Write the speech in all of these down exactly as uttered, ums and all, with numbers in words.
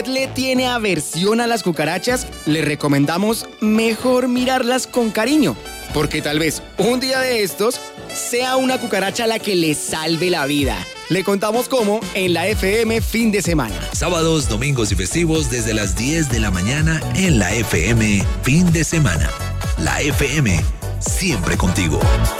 le tiene aversión a las cucarachas, le recomendamos mejor mirarlas con cariño, porque tal vez un día de estos sea una cucaracha la que le salve la vida. Le contamos cómo en la F M Fin de Semana. Sábados, domingos y festivos desde las diez de la mañana en la F M Fin de Semana. La F M, siempre contigo.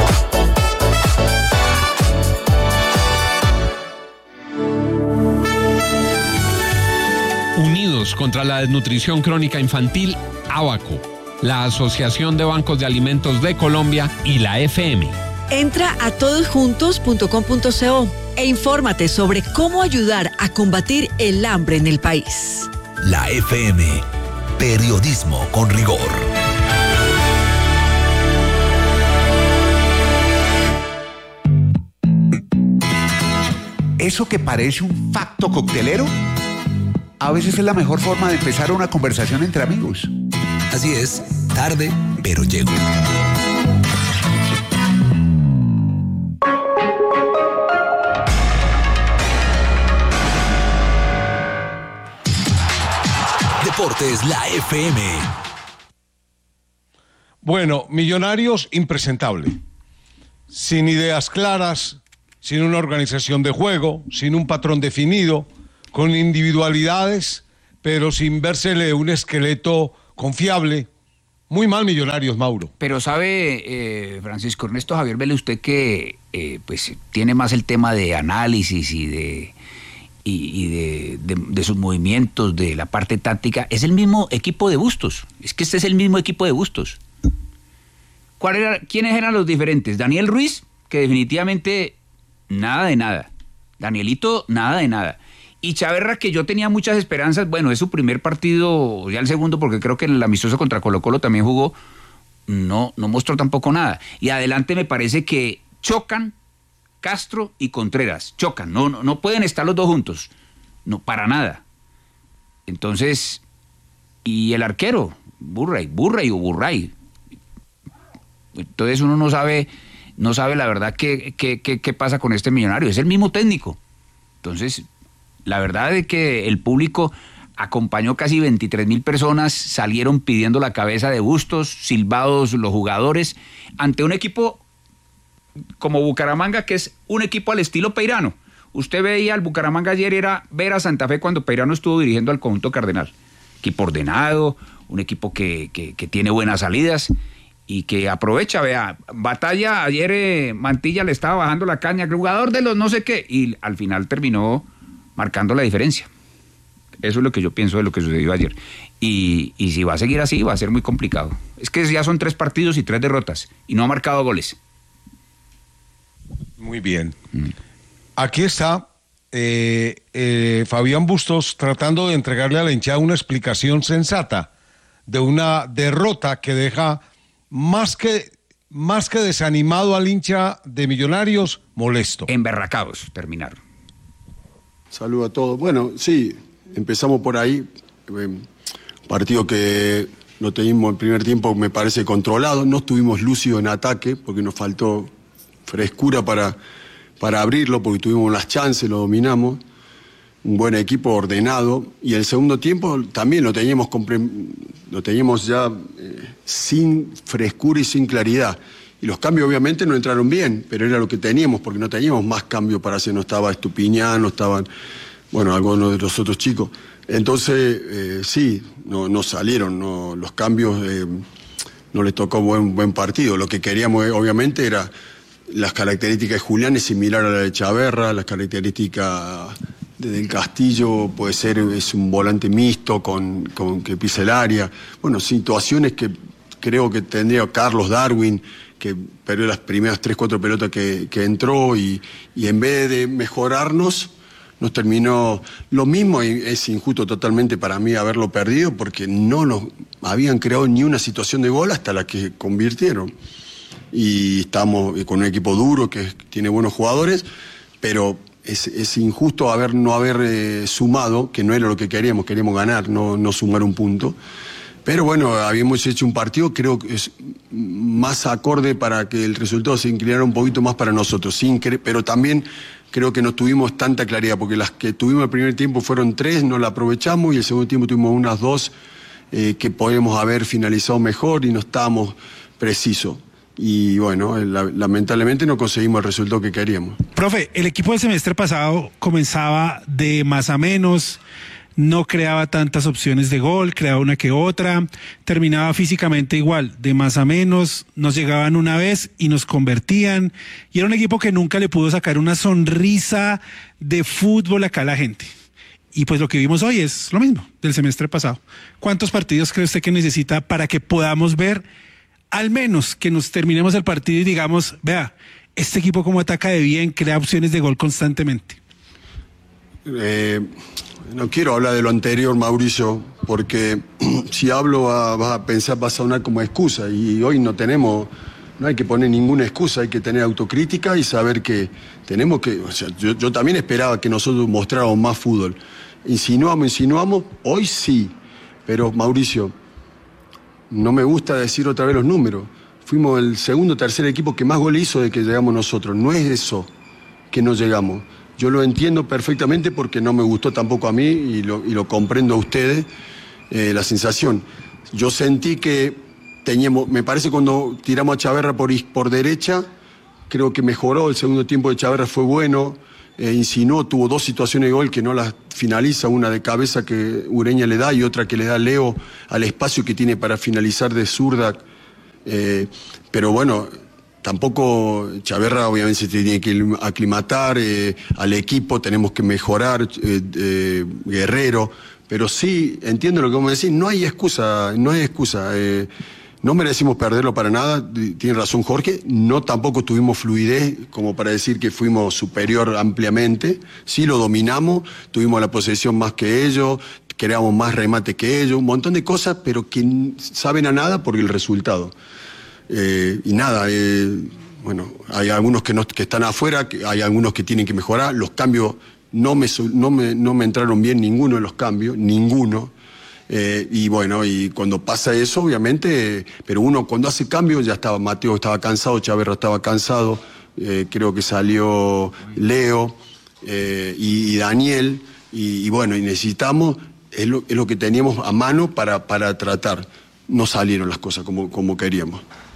Unidos contra la desnutrición crónica infantil, ABACO, la Asociación de Bancos de Alimentos de Colombia y la F M. Entra a todosjuntos punto com punto co e infórmate sobre cómo ayudar a combatir el hambre en el país. La F M, periodismo con rigor. Eso que parece un facto coctelero, a veces es la mejor forma de empezar una conversación entre amigos. Así es, tarde, pero llego. Deportes, la F M. Bueno, Millonarios impresentable. Sin ideas claras, sin una organización de juego, sin un patrón definido, con individualidades, pero sin vérsele un esqueleto confiable. Muy mal Millonarios, Mauro. Pero sabe, eh, Francisco Ernesto Javier, vele usted que eh, pues tiene más el tema de análisis y de y, y de, de, de sus movimientos, de la parte táctica. Es el mismo equipo de Bustos. Es que este es el mismo equipo de Bustos. ¿Cuál era, ¿Quiénes eran los diferentes? Daniel Ruiz, que definitivamente nada de nada. Danielito, nada de nada. Y Chaverra, que yo tenía muchas esperanzas, bueno, es su primer partido, ya el segundo, porque creo que en el amistoso contra Colo Colo también jugó, no, no mostró tampoco nada. Y adelante me parece que chocan Castro y Contreras, chocan, no, no, no pueden estar los dos juntos, no, para nada. Entonces, y el arquero, Burray, Burray o Burray. Entonces uno no sabe, no sabe la verdad qué, qué, qué, qué pasa con este Millonario, es el mismo técnico. Entonces, la verdad es que el público acompañó casi veintitrés mil personas, salieron pidiendo la cabeza de Bustos, silbados los jugadores, ante un equipo como Bucaramanga, que es un equipo al estilo Peirano. Usted veía al Bucaramanga ayer, era ver a Santa Fe cuando Peirano estuvo dirigiendo al conjunto Cardenal. Equipo ordenado, un equipo que, que, que tiene buenas salidas y que aprovecha, vea, Batalla, ayer eh, Mantilla le estaba bajando la caña, jugador de los no sé qué, y al final terminó marcando la diferencia. Eso es lo que yo pienso de lo que sucedió ayer. Y, y si va a seguir así, va a ser muy complicado. Es que ya son tres partidos y tres derrotas, y no ha marcado goles. Muy bien. Mm. Aquí está eh, eh, Fabián Bustos tratando de entregarle a la hinchada una explicación sensata de una derrota que deja más que, más que desanimado al hincha de Millonarios, molesto. Emberracados terminaron. Saludo a todos. Bueno, sí, empezamos por ahí. Un partido que lo teníamos el primer tiempo, me parece, controlado. No estuvimos lúcidos en ataque porque nos faltó frescura para, para abrirlo, porque tuvimos las chances, lo dominamos. Un buen equipo ordenado. Y el segundo tiempo también lo teníamos, lo teníamos ya eh, sin frescura y sin claridad. Y los cambios obviamente no entraron bien, pero era lo que teníamos, porque no teníamos más cambios para hacer. No estaba Estupiñán, no estaban, bueno, algunos de los otros chicos. Entonces, eh, sí, no, no salieron, no, los cambios, eh, no les tocó buen, buen partido. Lo que queríamos, eh, obviamente, era las características de Julián es similar a la de Chaverra, las características de Del Castillo puede ser, es un volante mixto con, con que pisa el área. Bueno, situaciones que creo que tendría Carlos Darwin, que perdió las primeras tres, cuatro pelotas que, que entró y, y en vez de mejorarnos, nos terminó lo mismo. Y es injusto totalmente para mí haberlo perdido porque no nos habían creado ni una situación de gol hasta la que convirtieron. Y estamos con un equipo duro que tiene buenos jugadores, pero es, es injusto haber, no haber eh, sumado, que no era lo que queríamos, queríamos ganar, no, no sumar un punto. Pero bueno, habíamos hecho un partido, creo que es más acorde para que el resultado se inclinara un poquito más para nosotros, sin cre- pero también creo que no tuvimos tanta claridad, porque las que tuvimos el primer tiempo fueron tres, no la aprovechamos, y el segundo tiempo tuvimos unas dos eh, que podemos haber finalizado mejor y no estábamos precisos. Y bueno, la, lamentablemente no conseguimos el resultado que queríamos. Profe, el equipo del semestre pasado comenzaba de más a menos, no creaba tantas opciones de gol, creaba una que otra, terminaba físicamente igual, de más a menos, nos llegaban una vez y nos convertían, y era un equipo que nunca le pudo sacar una sonrisa de fútbol acá a la gente. Y pues lo que vimos hoy es lo mismo del semestre pasado. ¿Cuántos partidos cree usted que necesita para que podamos ver, al menos que nos terminemos el partido y digamos, vea, este equipo como ataca de bien, crea opciones de gol constantemente? Eh, no quiero hablar de lo anterior, Mauricio, porque si hablo vas va a pensar, va a sonar como excusa, y hoy no tenemos, no hay que poner ninguna excusa, hay que tener autocrítica y saber que tenemos que, o sea, yo, yo también esperaba que nosotros mostráramos más fútbol. Insinuamos, insinuamos, hoy sí, pero Mauricio, no me gusta decir otra vez los números. Fuimos el segundo o tercer equipo que más goles hizo de que llegamos nosotros. No es eso que no llegamos. Yo lo entiendo perfectamente porque no me gustó tampoco a mí y lo, y lo comprendo a ustedes, eh, la sensación. Yo sentí que teníamos, me parece cuando tiramos a Chaverra por, por derecha, creo que mejoró, el segundo tiempo de Chaverra fue bueno, eh, insinuó, tuvo dos situaciones de gol que no las finaliza, una de cabeza que Ureña le da y otra que le da Leo al espacio que tiene para finalizar de zurda. Eh, pero bueno, tampoco Chaverra obviamente se tiene que aclimatar eh, al equipo, tenemos que mejorar, eh, eh, Guerrero, pero sí, entiendo lo que vos me decís, no hay excusa, no hay excusa. Eh, No merecimos perderlo para nada, tiene razón Jorge, no tampoco tuvimos fluidez como para decir que fuimos superior ampliamente, sí lo dominamos, tuvimos la posesión más que ellos, creamos más remate que ellos, un montón de cosas, pero que saben a nada por el resultado. Eh, y nada, eh, bueno, hay algunos que, no, que están afuera, que hay algunos que tienen que mejorar, los cambios no me, no me, no me entraron bien ninguno de los cambios, ninguno. Eh, y bueno, y cuando pasa eso, obviamente, eh, pero uno cuando hace cambio, ya estaba, Mateo estaba cansado, Chaverra estaba cansado, eh, creo que salió Leo eh, y, y Daniel, y, y bueno, y necesitamos, es lo, es lo que teníamos a mano para, para tratar. No salieron las cosas como, como queríamos.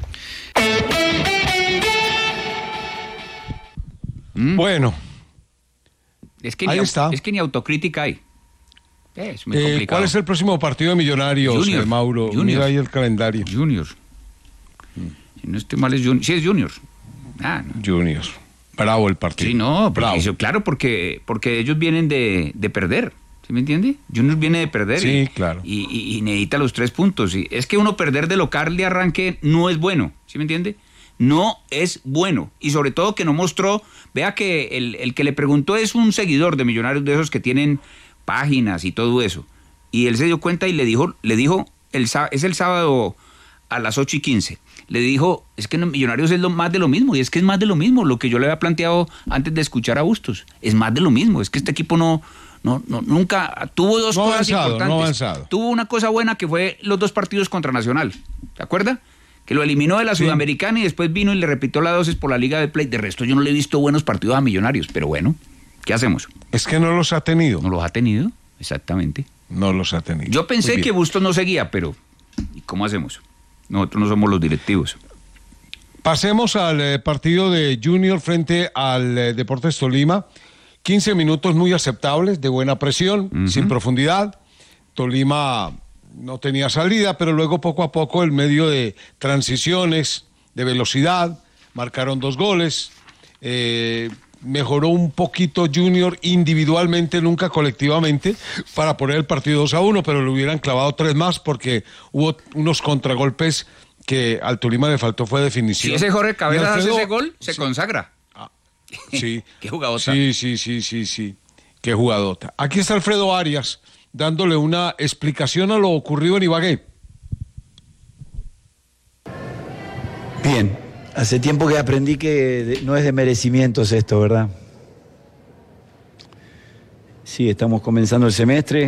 Mm. Bueno, es que ahí ni, está. Es que ni autocrítica hay. Es muy eh, complicado. ¿Cuál es el próximo partido de Millonarios, Junior, eh, Mauro? Junior. Mira ahí el calendario. Junior. Si no estoy mal es Junior. Sí, es Junior. Ah, no. Junior. Bravo el partido. Sí, no, Bravo. eso, claro, porque, porque ellos vienen de, de perder. ¿Sí me entiende? Junior viene de perder. Sí, y, claro. Y, y, y necesita los tres puntos. Y es que uno perder de local de arranque no es bueno. ¿Sí me entiende? No es bueno. Y sobre todo que no mostró. Vea que el, el que le preguntó es un seguidor de Millonarios, de esos que tienen páginas y todo eso. Y él se dio cuenta y le dijo, le dijo el, es el sábado a las ocho y quince. Le dijo, es que en Millonarios es lo, más de lo mismo, y es que es más de lo mismo, lo que yo le había planteado antes de escuchar a Bustos. Es más de lo mismo, es que este equipo no, no, no nunca tuvo dos no cosas avanzado, importantes. No avanzado. Tuvo una cosa buena que fue los dos partidos contra Nacional, ¿se acuerda? Que lo eliminó de la Sí. Sudamericana y después vino y le repitió la dosis por la Liga de Play. De resto yo no le he visto buenos partidos a Millonarios, pero bueno, ¿qué hacemos? Es que no los ha tenido. ¿No los ha tenido? Exactamente. No los ha tenido. Yo pensé Muy que bien. Bustos no seguía, pero ¿y cómo hacemos? Nosotros no somos los directivos. Pasemos al eh, partido de Junior frente al eh, Deportes Tolima. quince minutos muy aceptables, de buena presión, Ujú. sin profundidad. Tolima no tenía salida, pero luego poco a poco, en medio de transiciones, de velocidad, marcaron dos goles. Eh, mejoró un poquito Junior individualmente, nunca colectivamente, para poner el partido dos a uno, pero le hubieran clavado tres más porque hubo unos contragolpes que al Tolima le faltó fue definición. Si ese Jorge Cabezas hace Alfredo- ese gol, se sí. consagra. Sí. Qué jugadota. Sí, sí, sí, sí, sí. Qué jugadota. Aquí está Alfredo Arias dándole una explicación a lo ocurrido en Ibagué. Bien, hace tiempo que aprendí que de- no es de merecimientos esto, ¿verdad? Sí, estamos comenzando el semestre.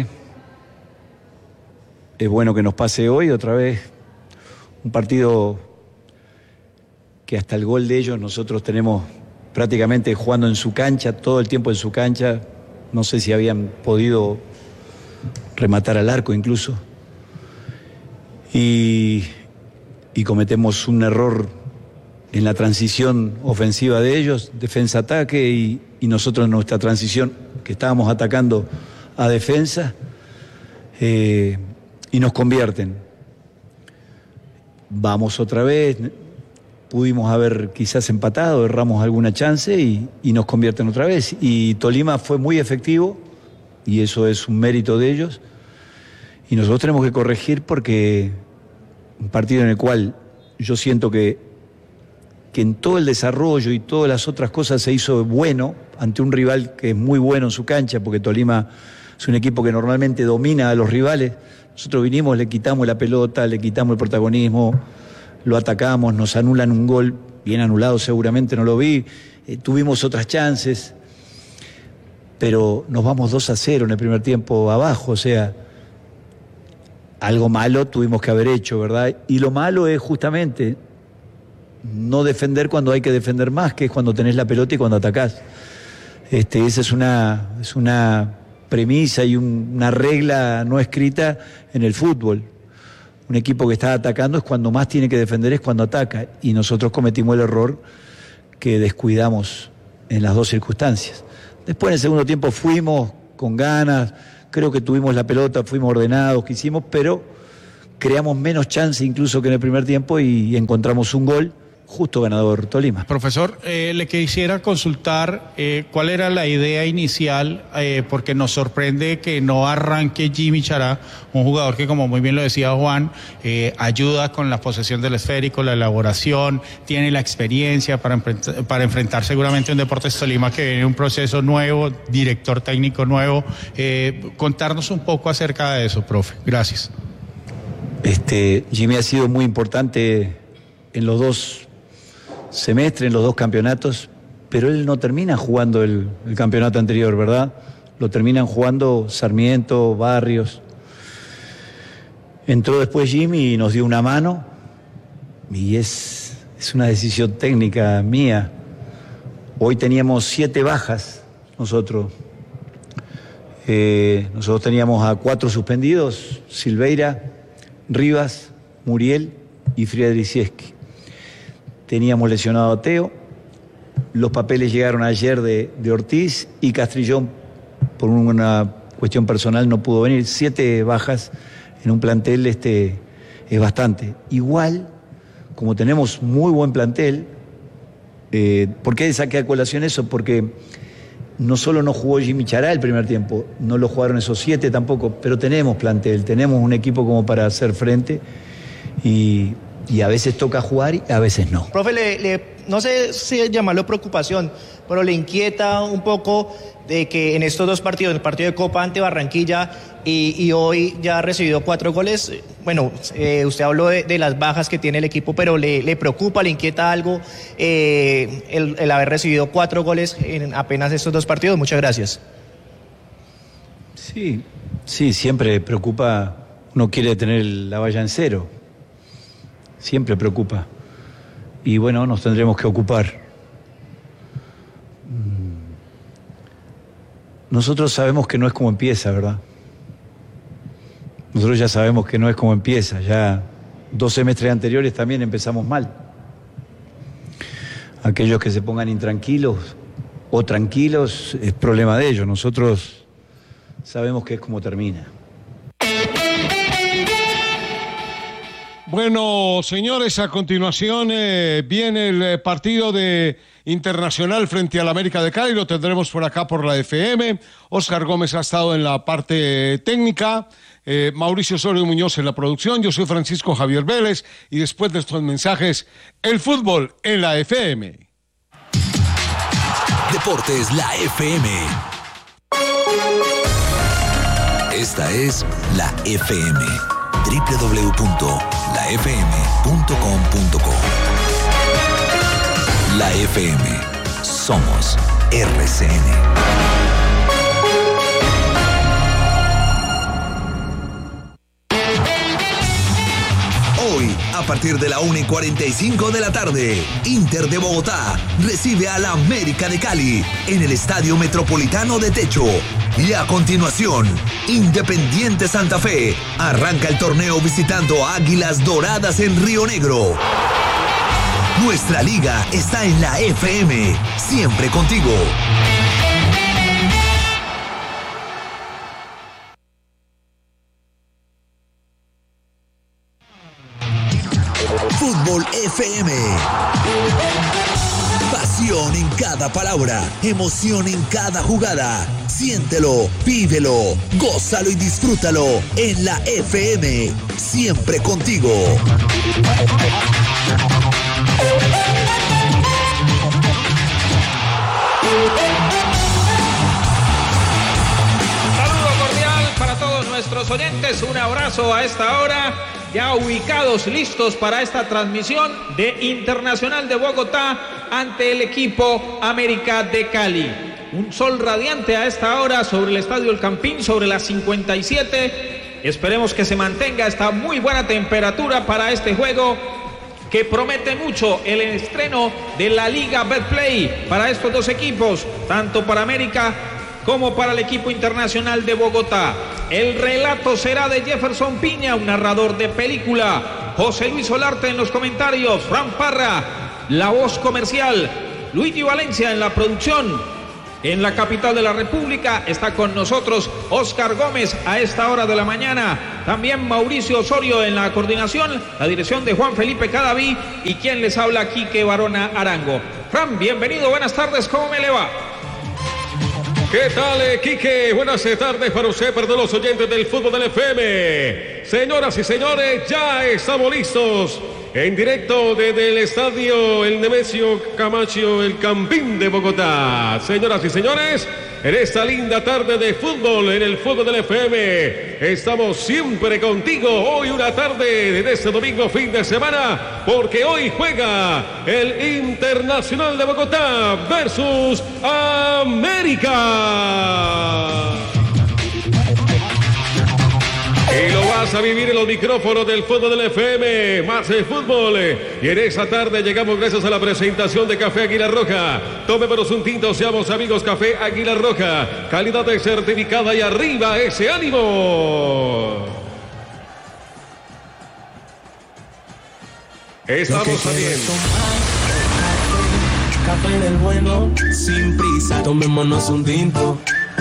Es bueno que nos pase hoy otra vez un partido que hasta el gol de ellos nosotros tenemos prácticamente jugando en su cancha, todo el tiempo en su cancha. No sé si habían podido rematar al arco incluso. Y, y cometemos un error en la transición ofensiva de ellos, defensa-ataque, y, y nosotros en nuestra transición, que estábamos atacando a defensa, eh, y nos convierten. Vamos otra vez, pudimos haber quizás empatado, erramos alguna chance y, y nos convierten otra vez. Y Tolima fue muy efectivo, y eso es un mérito de ellos, y nosotros tenemos que corregir, porque un partido en el cual yo siento que, que en todo el desarrollo y todas las otras cosas se hizo bueno ante un rival que es muy bueno en su cancha, porque Tolima es un equipo que normalmente domina a los rivales. Nosotros vinimos, le quitamos la pelota, le quitamos el protagonismo, lo atacamos, nos anulan un gol, bien anulado seguramente, no lo vi, eh, tuvimos otras chances, pero nos vamos dos a cero en el primer tiempo abajo, o sea, algo malo tuvimos que haber hecho, ¿verdad? Y lo malo es justamente no defender cuando hay que defender más, que es cuando tenés la pelota y cuando atacás. Este, esa es una, es una premisa y un, una regla no escrita en el fútbol. Un equipo que está atacando es cuando más tiene que defender, es cuando ataca. Y nosotros cometimos el error que descuidamos en las dos circunstancias. Después en el segundo tiempo fuimos con ganas, creo que tuvimos la pelota, fuimos ordenados, que hicimos, pero creamos menos chance incluso que en el primer tiempo y encontramos un gol, justo ganador Tolima. Profesor, eh, le quisiera consultar eh, cuál era la idea inicial, eh, porque nos sorprende que no arranque Jimmy Chará, un jugador que, como muy bien lo decía Juan, eh, ayuda con la posesión del esférico, la elaboración, tiene la experiencia para, enfrentar, para enfrentar seguramente un Deportes Tolima que viene un proceso nuevo, director técnico nuevo. Eh, contarnos un poco acerca de eso, profe. Gracias. Este, Jimmy ha sido muy importante en los dos semestres, en los dos campeonatos, pero él no termina jugando el, el campeonato anterior, ¿verdad? Lo terminan jugando Sarmiento, Barrios. Entró después Jimmy y nos dio una mano, y es, es una decisión técnica mía. Hoy teníamos siete bajas nosotros. Eh, nosotros teníamos a cuatro suspendidos: Silveira, Rivas, Muriel y Friedrichieski. Teníamos lesionado a Teo, los papeles llegaron ayer de, de Ortiz, y Castrillón, por una cuestión personal, no pudo venir. Siete bajas en un plantel este, es bastante. Igual, como tenemos muy buen plantel, eh, ¿por qué saqué a colación eso? Porque no solo no jugó Jimmy Chará el primer tiempo, no lo jugaron esos siete tampoco, pero tenemos plantel, tenemos un equipo como para hacer frente, y... y a veces toca jugar y a veces no. Profe, le, le, no sé si llamarlo preocupación, pero le inquieta un poco de que en estos dos partidos, el partido de Copa ante Barranquilla y, y hoy ya ha recibido cuatro goles. Bueno, eh, usted habló de, de las bajas que tiene el equipo, pero le, le preocupa, le inquieta algo eh, el, el haber recibido cuatro goles en apenas estos dos partidos. Muchas gracias. Sí, sí, siempre preocupa. Uno quiere tener la valla en cero. Siempre preocupa. Y bueno, nos tendremos que ocupar. Nosotros sabemos que no es como empieza, ¿verdad? Nosotros ya sabemos que no es como empieza. Ya dos semestres anteriores también empezamos mal. Aquellos que se pongan intranquilos o tranquilos es problema de ellos. Nosotros sabemos que es como termina. Bueno, señores, a continuación eh, viene el eh, partido de Internacional frente al América de Cali. Lo tendremos por acá por la F M. Oscar Gómez ha estado en la parte técnica, eh, Mauricio Osorio Muñoz en la producción. Yo soy Francisco Javier Vélez, y después de estos mensajes, el fútbol en la F M. Deportes, la F M. Esta es la F M. doble u doble u doble u punto la f m punto com punto co. La F M. Somos R C N. Hoy A partir de la una y cuarenta y cinco de la tarde, Inter de Bogotá recibe a la América de Cali en el Estadio Metropolitano de Techo. Y a continuación, Independiente Santa Fe arranca el torneo visitando a Águilas Doradas en Río Negro. Nuestra liga está en la F M, siempre contigo. Fútbol F M. Pasión en cada palabra, emoción en cada jugada. Siéntelo, vívelo, gózalo y disfrútalo en la F M, siempre contigo. Saludo cordial para todos nuestros oyentes, un abrazo a esta hora. Ya ubicados, listos para esta transmisión de Internacional de Bogotá ante el equipo América de Cali. Un sol radiante a esta hora sobre el Estadio El Campín, sobre las cincuenta y siete. Esperemos que se mantenga esta muy buena temperatura para este juego que promete mucho, el estreno de la Liga Betplay para estos dos equipos, tanto para América como para el equipo Internacional de Bogotá. El relato será de Jefferson Piña, un narrador de película. José Luis Solarte en los comentarios. Fran Parra, la voz comercial. Luigi Valencia en la producción. En la capital de la República está con nosotros Oscar Gómez a esta hora de la mañana. También Mauricio Osorio en la coordinación. La dirección de Juan Felipe Cadaví. Y quien les habla, Quique Barona Arango. Fran, bienvenido, buenas tardes, ¿cómo me le va? ¿Qué tal, eh, Quique? Buenas tardes para usted, para todos los oyentes del fútbol del F M. Señoras y señores, ya estamos listos en directo desde el estadio El Nemesio Camacho, El Campín de Bogotá. Señoras y señores, en esta linda tarde de fútbol, en el fútbol del F M, estamos siempre contigo. Hoy una tarde de este domingo fin de semana, porque hoy juega el Internacional de Bogotá versus América. Y lo vas a vivir en los micrófonos del fútbol del F M, más el fútbol. Y en esta tarde llegamos gracias a la presentación de Café Águila Roja. Tómenos un tinto, seamos amigos. Café Águila Roja, calidad certificada y arriba ese ánimo. Estamos saliendo. Café del bueno, sin prisa, tomémonos un tinto.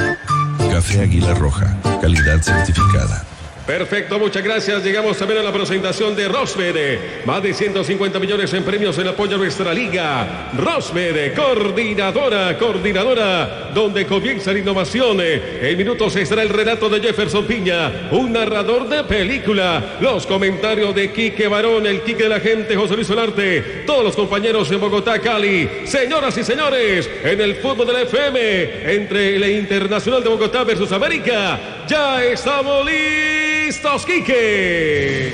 Café Águila Roja, calidad certificada. Perfecto, muchas gracias. Llegamos también a la presentación de Rosmed. Más de ciento cincuenta millones en premios en apoyo a nuestra liga. Rosmed, coordinadora, coordinadora, donde comienza la innovación. En minutos estará el relato de Jefferson Piña, un narrador de película. Los comentarios de Quique Barón, el Quique de la gente, José Luis Solarte, todos los compañeros en Bogotá, Cali. Señoras y señores, en el fútbol del F M, entre el Internacional de Bogotá versus América, ya estamos listos. ¡Listos, Quique!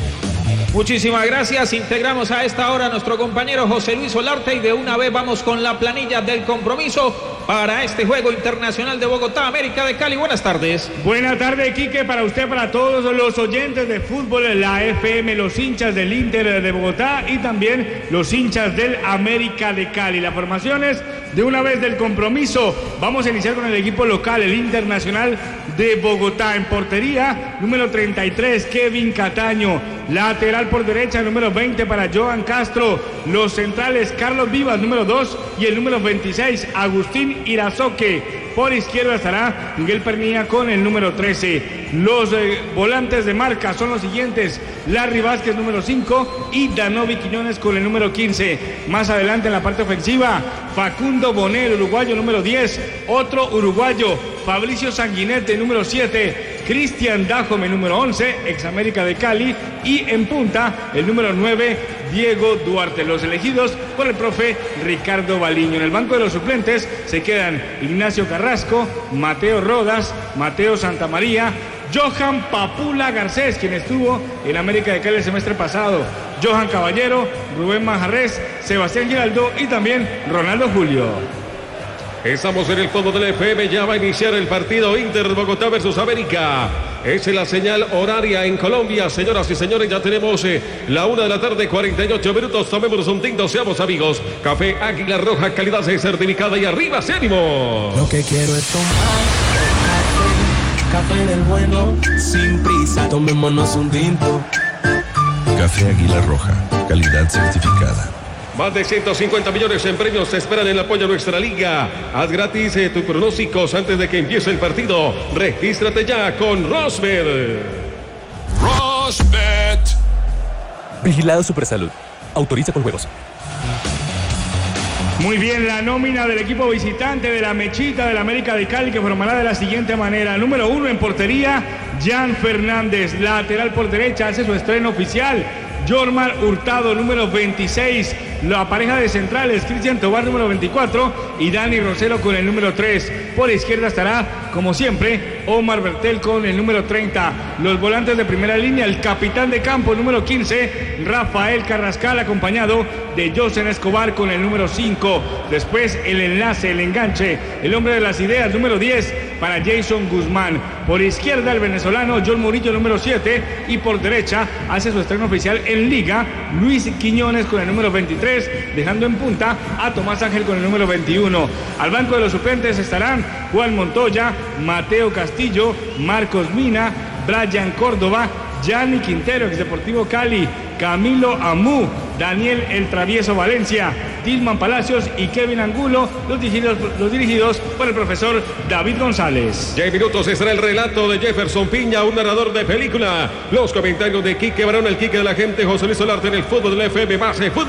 Muchísimas gracias. Integramos a esta hora a nuestro compañero José Luis Solarte y de una vez vamos con la planilla del compromiso para este juego internacional de Bogotá, América de Cali. Buenas tardes. Buenas tardes, Quique, para usted, para todos los oyentes de fútbol en la F M, los hinchas del Inter de Bogotá y también los hinchas del América de Cali. Las formaciones de una vez del compromiso. Vamos a iniciar con el equipo local, el Internacional de Bogotá. En portería, número treinta y tres, Kevin Cataño. Lateral por derecha, número veinte para Johan Castro. Los centrales, Carlos Vivas, número dos, y el número veintiséis, Agustín Irazoque. Por izquierda estará Miguel Pernilla con el número trece. Los eh, volantes de marca son los siguientes: Larry Vázquez, número cinco, y Danovi Quiñones con el número quince. Más adelante en la parte ofensiva, Facundo Bonet, uruguayo, número diez. Otro uruguayo, Fabricio Sanguinete, número siete. Cristian Dajome, número once, ex América de Cali. Y en punta, el número nueve, Diego Duarte. Los elegidos por el profe Ricardo Baliño. En el banco de los suplentes se quedan Ignacio Carrasco, Mateo Rodas, Mateo Santamaría, Johan Papula Garcés, quien estuvo en América de Cali el semestre pasado, Johan Caballero, Rubén Manjarres, Sebastián Giraldo y también Ronaldo Julio. Estamos en el fondo del F M, ya va a iniciar el partido Inter de Bogotá versus América. Esa es la señal horaria en Colombia. Señoras y señores, ya tenemos eh, la una de la tarde, cuarenta y ocho minutos. Tomémonos un tinto, seamos amigos. Café Águila Roja, calidad certificada y arriba, ¡se ánimo! Lo que quiero es tomar café, café del bueno, sin prisa. Tomémonos un tinto. Café Águila Roja, calidad certificada. Más de ciento cincuenta millones en premios te esperan en el apoyo a nuestra liga. Haz gratis eh, tus pronósticos antes de que empiece el partido. Regístrate ya con Rosbet. Rosbet. Vigilado Supersalud. Autoriza con juegos. Muy bien, la nómina del equipo visitante de la Mechita del América de Cali, que formará de la siguiente manera. Número uno en portería, Jan Fernández. Lateral por derecha, hace su estreno oficial, Jormar Hurtado, número veintiséis. La pareja de centrales, Cristian Tobar, número veinticuatro, y Dani Rosero con el número tres. Por izquierda estará, como siempre, Omar Bertel con el número treinta. Los volantes de primera línea, el capitán de campo, número quince, Rafael Carrascal, acompañado de Josen Escobar con el número cinco. Después el enlace, el enganche, el hombre de las ideas, número diez, para Jason Guzmán. Por izquierda, el venezolano John Murillo, número siete, y por derecha hace su estreno oficial en Liga, Luis Quiñones con el número veintitrés, dejando en punta a Tomás Ángel con el número veintiuno. Al banco de los suplentes estarán Juan Montoya, Mateo Castillo, Marcos Mina, Brian Córdoba, Gianni Quintero, ex Deportivo Cali, Camilo Amú, Daniel El Travieso Valencia, Dilman Palacios y Kevin Angulo, los dirigidos, los dirigidos por el profesor David González. Ya en minutos estará el relato de Jefferson Piña, un narrador de película. Los comentarios de Quique Barón, el Quique de la gente, José Luis Solarte en el fútbol del F M Base Fútbol.